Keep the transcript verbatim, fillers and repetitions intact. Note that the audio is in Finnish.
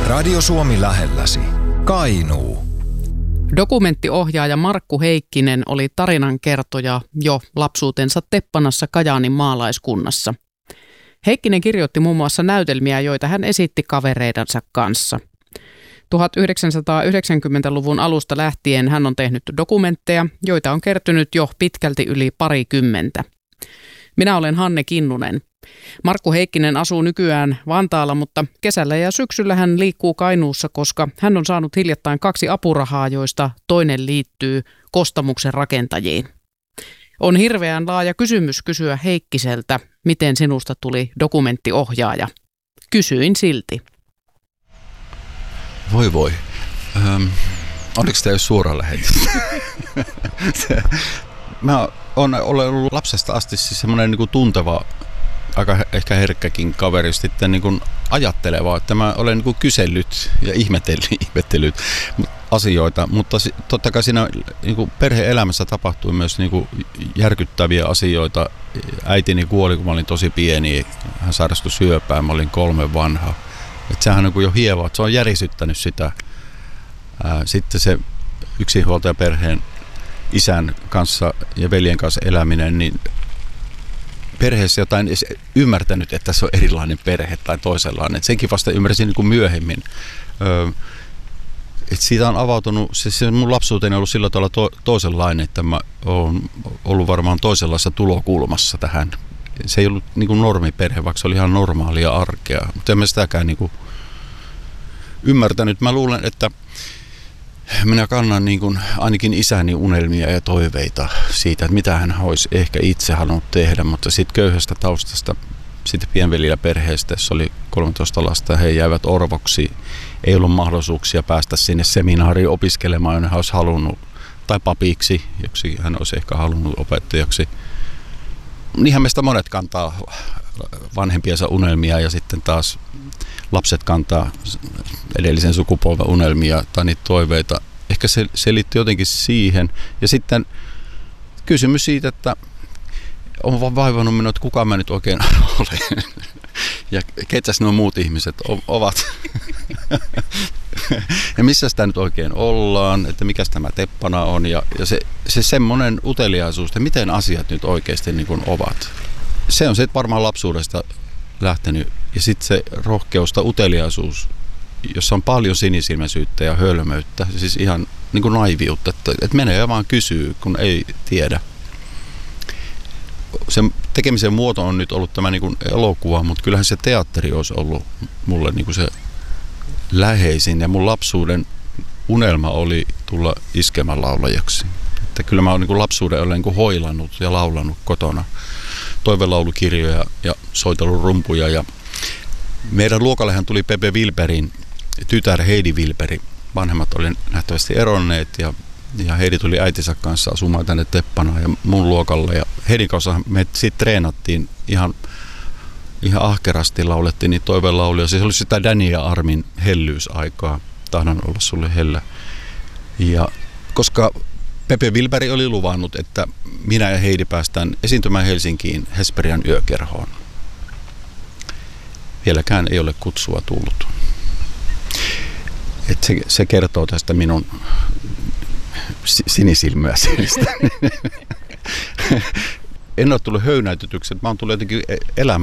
Radio Suomi lähelläsi. Kainuu. Dokumenttiohjaaja Markku Heikkinen oli tarinankertoja jo lapsuutensa Teppanassa Kajaanin maalaiskunnassa. Heikkinen kirjoitti muun muassa näytelmiä, joita hän esitti kavereidensa kanssa. tuhatyhdeksänsataayhdeksänkymmentäluvun alusta lähtien hän on tehnyt dokumentteja, joita on kertynyt jo pitkälti yli parikymmentä. Minä olen Hanne Kinnunen. Markku Heikkinen asuu nykyään Vantaalla, mutta kesällä ja syksyllä hän liikkuu Kainuussa, koska hän on saanut hiljattain kaksi apurahaa, joista toinen liittyy Kostamuksen rakentajiin. On hirveän laaja kysymys kysyä Heikkiseltä, miten sinusta tuli dokumenttiohjaaja. Kysyin silti. Voi voi. Öm, oliko tämä jos suora lähetys? Mä olen ollut lapsesta asti siis semmoinen niin kuin tunteva, aika ehkä herkkäkin kaveri, sitten niin kuin ajatteleva, että mä olen niin kuin kysellyt ja ihmetellyt, ihmetellyt asioita, mutta totta kai siinä niin kuin perhe-elämässä tapahtui myös niin kuin järkyttäviä asioita. Äitini kuoli, kun mä olin tosi pieni, hän sairastui syöpään, mä olin kolme vanha. Että sehän on niin jo hievaa, että se on järisyttänyt sitä. Sitten se yksinhuoltajaperheen isän kanssa ja veljen kanssa eläminen, niin perheessä jotain ymmärtänyt, että se on erilainen perhe tai toisenlainen. Et senkin vasta ymmärsin niin kuin myöhemmin. Et siitä on avautunut, se, se mun lapsuuteni on ollut sillä tavalla to, toisenlainen, että mä oon ollut varmaan toisenlaisessa tulokulmassa tähän. Se ei ollut niin kuin normiperhe, vaikka se oli ihan normaalia arkea, mutta en mä sitäkään niin kuin ymmärtänyt. Mä luulen, että minä kannan niin kuin ainakin isäni unelmia ja toiveita siitä, että mitä hän olisi ehkä itse halunnut tehdä, mutta sitten köyhästä taustasta, sitten pienvelillä perheestä, jossa oli kolmetoista lasta ja he jäivät orvoksi. Ei ollut mahdollisuuksia päästä sinne seminaariin opiskelemaan, jonne hän olisi halunnut, tai papiksi, joksi hän olisi ehkä halunnut opettajaksi. Niinhän meistä monet kantaa vanhempiensa unelmia ja sitten taas lapset kantaa edellisen sukupolven unelmia tai niitä toiveita. Ehkä se, se liittyy jotenkin siihen. Ja sitten kysymys siitä, että on vaan vaivannut minua, että kuka mä nyt oikein olen. Ja ketäs nuo muut ihmiset ovat. Ja missä sitä nyt oikein ollaan, että mikä tämä Teppana on. Ja, ja se, se semmoinen uteliaisuus, että miten asiat nyt oikeasti niin kuin ovat. Se on se varmaan lapsuudesta lähtenyt. Ja sitten se rohkeus tai uteliaisuus, jossa on paljon sinisilmäisyyttä ja hölmöyttä, siis ihan niin kuin naiviutta, että, että menee ja vaan kysyy, kun ei tiedä. Sen tekemisen muoto on nyt ollut tämä niin kuin elokuva, mutta kyllähän se teatteri olisi ollut mulle niin kuin se läheisin. Ja mun lapsuuden unelma oli tulla iskelmälaulajaksi. Että kyllä mä oon niin kuin lapsuuden olen niin kuin hoilannut ja laulanut kotona toivelaulukirjoja ja soitellut rumpuja. Ja meidän luokallehan tuli Pepe Wilberin tytär Heidi Wilberi. Vanhemmat oli nähtävästi eronneet ja, ja Heidi tuli äitinsä kanssa asumaan tänne Teppanaan ja mun luokalle. Ja Heidin kanssa me sitten treenattiin ihan, ihan ahkerasti, laulettiin niitä toivelauluja. Se oli sitä Danny ja Armin hellyysaikaa. Tahdan olla sulle hellä. Ja koska Pepe Wilberi oli luvannut, että minä ja Heidi päästään esiintymään Helsinkiin Hesperian yökerhoon. Vieläkään ei ole kutsua tullut. Et se, se kertoo tästä minun sinisilmäisyydestä. En ole tullut höynäytetyksi, mä oon tullut jotenkin elämään.